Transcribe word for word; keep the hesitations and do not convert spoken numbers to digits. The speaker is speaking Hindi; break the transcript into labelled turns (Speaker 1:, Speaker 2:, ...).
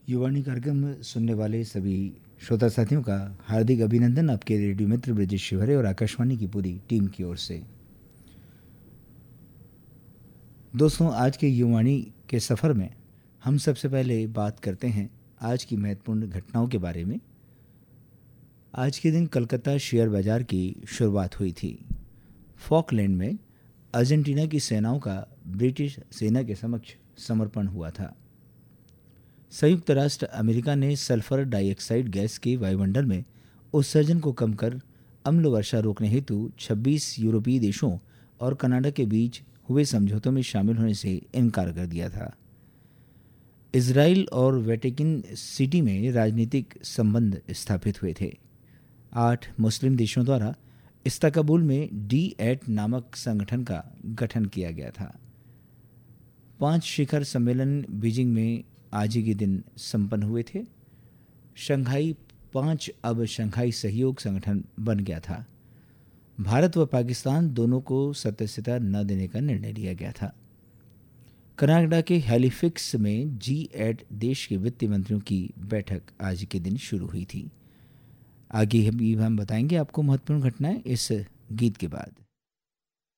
Speaker 1: युवाणी कार्यक्रम सुनने वाले सभी श्रोता साथियों का हार्दिक अभिनंदन आपके रेडियो मित्र ब्रजेश शिवहरे और आकाशवाणी की पूरी टीम की ओर से। दोस्तों, आज के युवाणी के सफ़र में हम सबसे पहले बात करते हैं आज की महत्वपूर्ण घटनाओं के बारे में। आज के दिन कलकत्ता शेयर बाजार की शुरुआत हुई थी। फॉकलैंड में अर्जेंटीना की सेनाओं का ब्रिटिश सेना के समक्ष समर्पण हुआ था। संयुक्त राष्ट्र अमेरिका ने सल्फर डाइऑक्साइड गैस के वायुमंडल में उत्सर्जन को कम कर अम्ल वर्षा रोकने हेतु छब्बीस यूरोपीय देशों और कनाडा के बीच हुए समझौतों में शामिल होने से इनकार कर दिया था। इजराइल और वेटिकन सिटी में राजनीतिक संबंध स्थापित हुए थे। आठ मुस्लिम देशों द्वारा इस्तांबुल में डी एट नामक संगठन का गठन किया गया था। पांच शिखर सम्मेलन बीजिंग में आज ही के दिन संपन्न हुए थे। शंघाई पांच अब शंघाई सहयोग संगठन बन गया था। भारत व पाकिस्तान दोनों को सदस्यता न देने का निर्णय लिया गया था। कनाडा के हैलिफैक्स में जी एट देश के वित्त मंत्रियों की बैठक आज के दिन शुरू हुई थी। आगे भी हम बताएंगे आपको महत्वपूर्ण घटनाएं इस गीत के बाद।